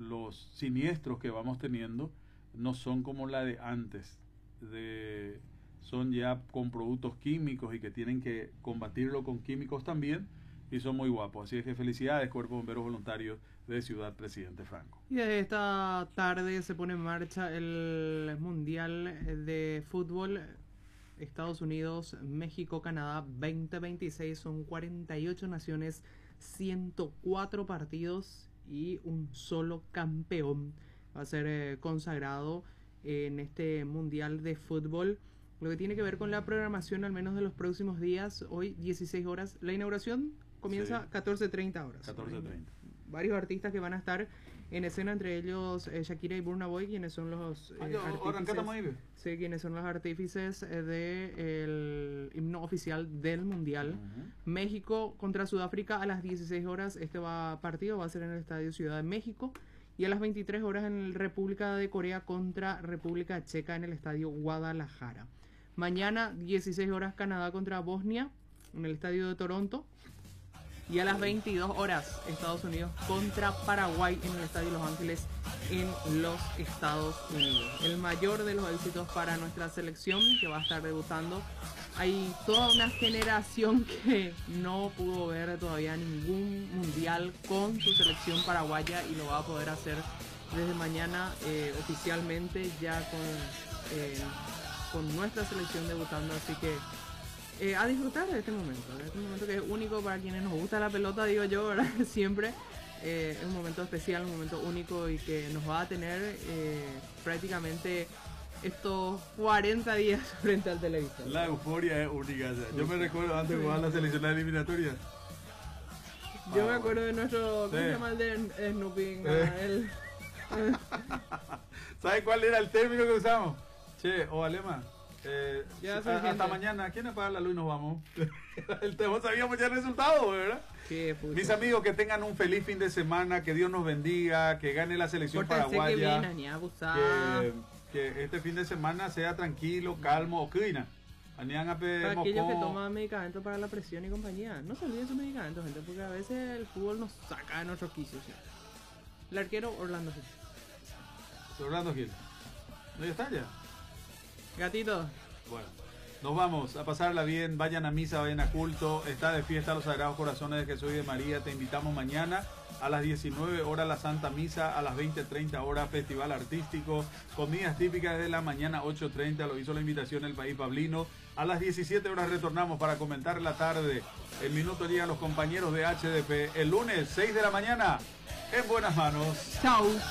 los siniestros que vamos teniendo no son como la de antes, son ya con productos químicos y que tienen que combatirlo con químicos también, y son muy guapos. Así es que felicidades, Cuerpo de Bomberos Voluntarios de Ciudad Presidente Franco. Y desde esta tarde se pone en marcha el Mundial de Fútbol Estados Unidos, México, Canadá 2026. Son 48 naciones, 104 partidos y un solo campeón va a ser consagrado en este Mundial de Fútbol. Lo que tiene que ver con la programación, al menos de los próximos días, hoy 16 horas. La inauguración comienza 14:30 horas. 14:30. Varios artistas que van a estar en escena, entre ellos Shakira y Burna Boy, quienes son los artífices, quienes son los artífices del himno oficial del Mundial. México contra Sudáfrica a las 16 horas. Este partido va a ser en el Estadio Ciudad de México. Y a las 23 horas en República de Corea contra República Checa en el Estadio Guadalajara. Mañana 16 horas Canadá contra Bosnia en el Estadio de Toronto. Y a las 22 horas Estados Unidos contra Paraguay en el Estadio Los Ángeles en los Estados Unidos. El mayor de los éxitos para nuestra selección, que va a estar debutando. Hay toda una generación que no pudo ver todavía ningún mundial con su selección paraguaya y lo va a poder hacer desde mañana oficialmente ya con nuestra selección debutando. Así que a disfrutar de este momento que es único para quienes nos gusta la pelota, digo yo, ¿verdad? Siempre es un momento especial, un momento único y que nos va a tener prácticamente estos 40 días frente al televisor. La euforia es única. Yo me recuerdo antes de jugar la selección eliminatoria. Yo me acuerdo de nuestro... ¿Cómo se llama el de Snoopy? ¿Sabes cuál era el término que usamos? Che, o Alema. Hasta mañana. ¿Quién apaga la luz y nos vamos? Sabíamos ya el resultado, ¿verdad? Mis amigos, que tengan un feliz fin de semana. Que Dios nos bendiga. Que gane la selección paraguaya. Que este fin de semana sea tranquilo, calmo. Para aquellos que toman medicamentos para la presión y compañía, no se olviden sus medicamentos, gente, porque a veces el fútbol nos saca de nuestros quicios. ¿Sí? El arquero Orlando Gil. ¿No está ya? Gatito. Bueno, nos vamos a pasarla bien. Vayan a misa, vayan a culto. Está de fiesta los Sagrados Corazones de Jesús y de María. Te invitamos mañana a las 19 horas la Santa Misa, a las 20:30 horas Festival Artístico, comidas típicas de la mañana 8:30, lo hizo la invitación El País Pablino. A las 17 horas retornamos para comentar la tarde. En minuto llegan los compañeros de HDP. El lunes 6 de la mañana, en buenas manos. Chau.